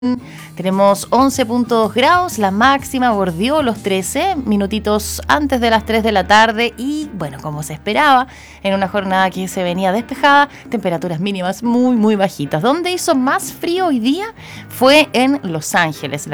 Tenemos 11.2 grados, la máxima bordeó los 13 minutitos antes de las 3 de la tarde y, bueno, como se esperaba, en una jornada que se venía despejada, temperaturas mínimas muy bajitas. Donde hizo más frío hoy día fue en Los Ángeles.